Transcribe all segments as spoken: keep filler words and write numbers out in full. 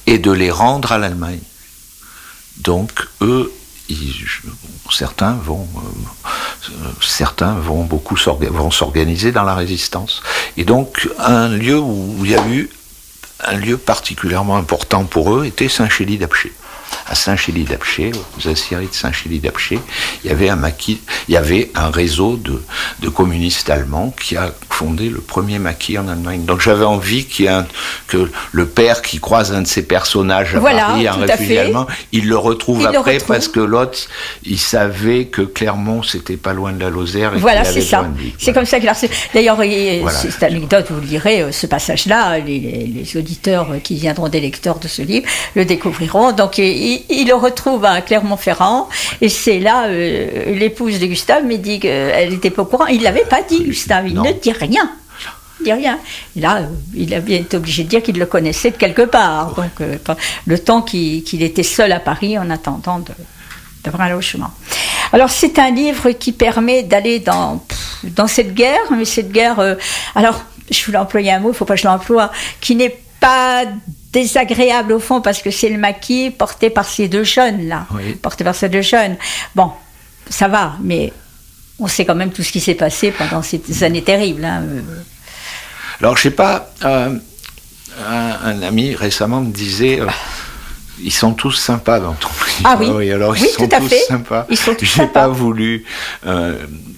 et de les rendre à l'Allemagne. Donc, eux, ils, certains vont, euh, certains vont beaucoup s'orga- vont s'organiser dans la résistance. Et donc, un lieu où il y a eu un lieu particulièrement important pour eux était Saint-Chély-d'Apcher. À Saint-Chély-d'Apcher, aux aciéries de Saint-Chély-d'Apcher, il y avait un maquis, il y avait un réseau de, de communistes allemands qui a fondé le premier maquis en Allemagne. Donc j'avais envie qu'il y ait un, que le père qui croise un de ces personnages à voilà, Paris, un réfugié allemand, il le retrouve il après le retrouve. Parce que l'autre, il savait que Clermont, c'était pas loin de la Lozère. Et voilà, qu'il c'est avait ça. besoin de lui. C'est Voilà. comme ça qu'il a reçu. D'ailleurs, il, Voilà. cette anecdote, vous lirez ce passage-là, les, les, les auditeurs qui viendront des lecteurs de ce livre le découvriront. Donc, il, il le retrouve à Clermont-Ferrand, et c'est là, euh, l'épouse de Gustave me dit qu'elle n'était pas au courant. Il ne l'avait pas dit, Gustave, il Non. ne dit rien. Il dit rien. Et là, euh, il a bien été obligé de dire qu'il le connaissait de quelque part. Donc, euh, le temps qu'il, qu'il était seul à Paris en attendant de, d'avoir un logement. Alors, c'est un livre qui permet d'aller dans, dans cette guerre, mais cette guerre, euh, alors, je voulais employer un mot, il ne faut pas que je l'emploie, qui n'est pas désagréable au fond, parce que c'est le maquis porté par ces deux jeunes là, oui. porté par ces deux jeunes. Bon, ça va, mais on sait quand même tout ce qui s'est passé pendant ces années terribles. Hein. Alors je sais pas, euh, un, un ami récemment me disait, euh, ils sont tous sympas dans ton livre. Ah oui, oui alors oui, ils sont tout à tous fait. sympas. Ils sont tous J'ai sympas. pas voulu, euh,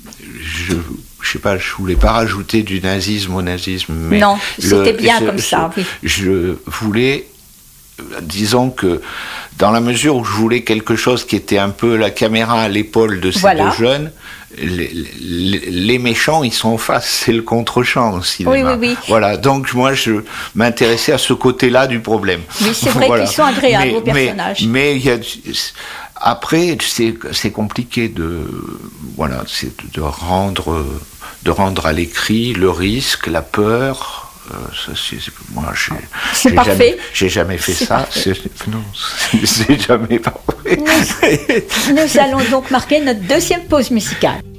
je je sais pas, je voulais pas rajouter du nazisme au nazisme, mais non, c'était le, bien je, comme ça. Je, oui. je voulais, disons que dans la mesure où je voulais quelque chose qui était un peu la caméra à l'épaule de ces Voilà. deux jeunes, les, les, les méchants, ils sont en face, c'est le contre-champ au cinéma. Oui, oui, oui. Voilà, donc moi je m'intéressais à ce côté-là du problème. Oui, c'est vrai voilà. qu'ils sont agréables, mais, vos personnages. Mais, mais il y a, après, c'est, c'est compliqué de, voilà, c'est de rendre, de rendre à l'écrit le risque, la peur. Euh, ça, c'est, c'est, moi, j'ai, c'est j'ai parfait. Jamais, j'ai jamais fait c'est ça. C'est, non, c'est, c'est jamais parfait. Nous, nous allons donc marquer notre deuxième pause musicale.